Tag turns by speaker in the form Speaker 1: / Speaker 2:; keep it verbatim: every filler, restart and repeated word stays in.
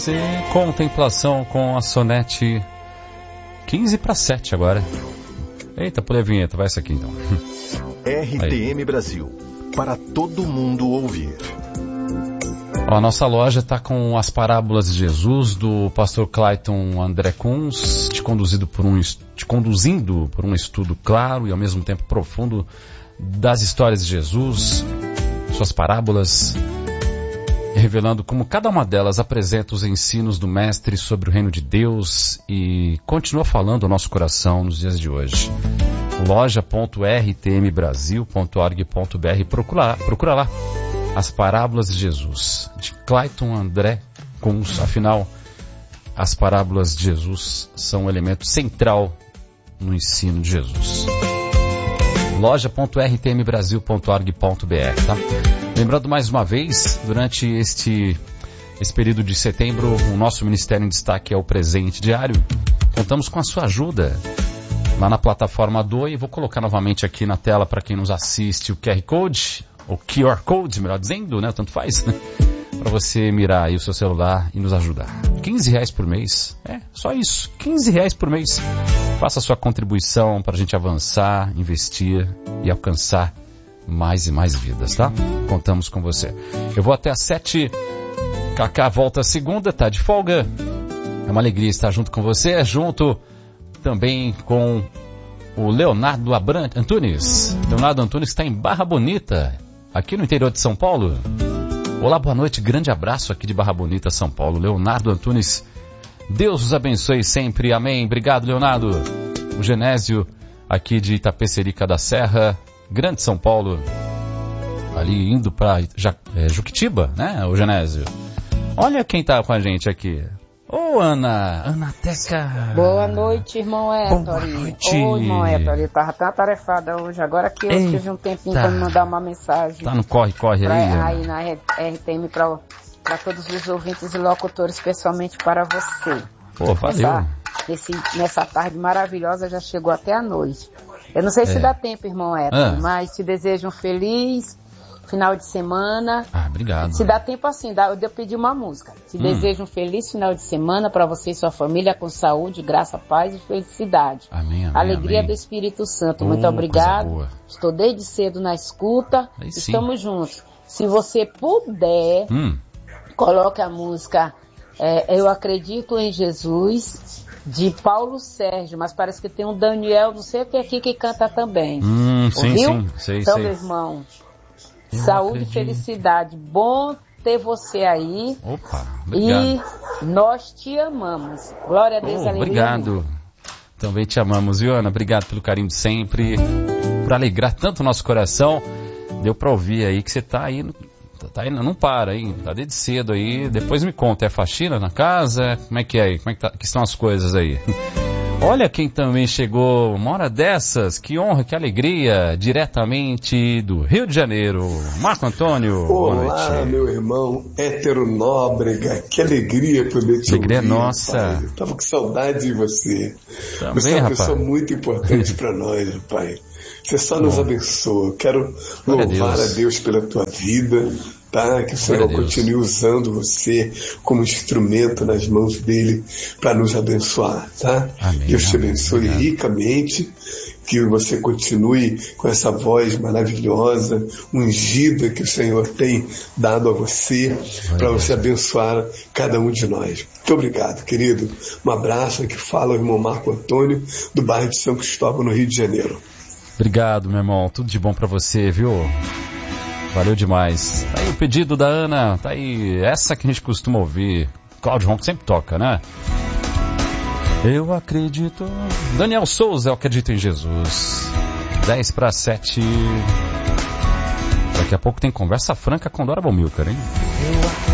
Speaker 1: Contemplação com a Sonete quinze para sete agora. Eita, pulei a vinheta, vai essa aqui então.
Speaker 2: R T M Brasil, para todo mundo ouvir.
Speaker 1: A nossa loja está com as parábolas de Jesus do pastor Clayton André Kunz, te, conduzido por um, te conduzindo por um estudo claro e ao mesmo tempo profundo das histórias de Jesus, suas parábolas, revelando como cada uma delas apresenta os ensinos do Mestre sobre o reino de Deus e continua falando ao nosso coração nos dias de hoje. loja ponto r t m brasil ponto org ponto b r, procura, procura lá as parábolas de Jesus, de Clayton André Kunz. Afinal, as parábolas de Jesus são um elemento central no ensino de Jesus. loja ponto r t m brasil ponto org ponto b r, tá? Lembrando mais uma vez, durante este esse período de setembro, o nosso Ministério em Destaque é o Presente Diário. Contamos com a sua ajuda lá na plataforma Doe. Vou colocar novamente aqui na tela para quem nos assiste o Q R Code, ou Q R Code, melhor dizendo, né? Tanto faz, para você mirar aí o seu celular e nos ajudar. quinze reais por mês, é, só isso, quinze reais por mês. Faça a sua contribuição para a gente avançar, investir e alcançar mais e mais vidas, tá? Contamos com você. Eu vou até às sete. Cacá volta segunda, tá de folga. É uma alegria estar junto com você, junto também com o Leonardo Abran... Antunes. Leonardo Antunes está em Barra Bonita, aqui no interior de São Paulo. Olá, boa noite, grande abraço aqui de Barra Bonita, São Paulo. Leonardo Antunes, Deus os abençoe sempre, amém. Obrigado, Leonardo. O Genésio, aqui de Itapecerica da Serra, Grande São Paulo, ali indo para é, Juquitiba, né, o Genésio? Olha quem tá com a gente aqui. Ô, Ana, Ana Teca.
Speaker 3: Boa noite, irmão Héctor.
Speaker 1: Boa noite.
Speaker 3: Ô, irmão Héctor, eu tava tão atarefada hoje, agora que eu Eita. tive um tempinho para me mandar uma mensagem.
Speaker 1: Tá no corre-corre aí.
Speaker 3: Pra, aí na R T M para todos os ouvintes e locutores, especialmente para você.
Speaker 1: Pô, valeu.
Speaker 3: Essa, esse, nessa tarde maravilhosa, já chegou até a noite. Eu não sei se é. dá tempo, irmão Héctor, ah. mas te desejo um feliz final de semana.
Speaker 1: Ah, obrigado.
Speaker 3: Se dá tempo assim, dá, eu pedi uma música. Te hum. desejo um feliz final de semana para você e sua família, com saúde, graça, paz e felicidade.
Speaker 1: Amém, amém,
Speaker 3: Alegria
Speaker 1: amém.
Speaker 3: do Espírito Santo.
Speaker 1: Oh,
Speaker 3: muito obrigado. Estou desde cedo na escuta.
Speaker 1: Aí
Speaker 3: Estamos
Speaker 1: sim.
Speaker 3: juntos. Se você puder,
Speaker 1: hum.
Speaker 3: coloque a música é, Eu Acredito em Jesus, de Paulo Sérgio, mas parece que tem um Daniel, não sei o que aqui, que canta também.
Speaker 1: Hum, sim,
Speaker 3: Ouviu?
Speaker 1: sim, sei,
Speaker 3: então,
Speaker 1: sei.
Speaker 3: meu irmão,
Speaker 1: Eu
Speaker 3: saúde
Speaker 1: acredito.
Speaker 3: e felicidade. Bom ter você aí.
Speaker 1: Opa, obrigado.
Speaker 3: E nós te amamos. Glória a Deus,
Speaker 1: oh,
Speaker 3: alegria.
Speaker 1: Obrigado. Também te amamos, viu, Ana? Obrigado pelo carinho de sempre, por alegrar tanto o nosso coração. Deu pra ouvir aí que você tá aí, tá aí, não para, hein? Tá desde cedo aí. Depois me conta, é faxina na casa? Como é que é aí? Como é que, tá, que estão as coisas aí? Olha quem também chegou uma hora dessas, que honra, que alegria, diretamente do Rio de Janeiro, Marco Antônio.
Speaker 4: Olá, meu irmão heteronóbrega, que alegria poder te
Speaker 1: alegria
Speaker 4: ouvir.
Speaker 1: Alegria nossa.
Speaker 4: Pai. Eu tava com saudade de você.
Speaker 1: Também,
Speaker 4: você é uma
Speaker 1: rapaz.
Speaker 4: pessoa muito importante para nós, pai. Você só nos
Speaker 1: Bom.
Speaker 4: abençoa. Quero louvar a Deus. a Deus pela tua vida, tá? Que o Senhor continue usando você como instrumento nas mãos dele para nos abençoar, tá?
Speaker 1: Amém,
Speaker 4: Deus te abençoe
Speaker 1: amém.
Speaker 4: ricamente, que você continue com essa voz maravilhosa, ungida que o Senhor tem dado a você, para você abençoar cada um de nós. Muito obrigado, querido. Um abraço, aqui fala o irmão Marco Antônio, do bairro de São Cristóvão, no Rio de Janeiro.
Speaker 1: Obrigado, meu irmão. Tudo de bom pra você, viu? Valeu demais. Tá aí o pedido da Ana. Tá aí essa que a gente costuma ouvir. Cláudio Ronco sempre toca, né? Eu acredito... Daniel Souza, eu acredito em Jesus. dez para sete. Daqui a pouco tem conversa franca com Dora Bomilcar, hein?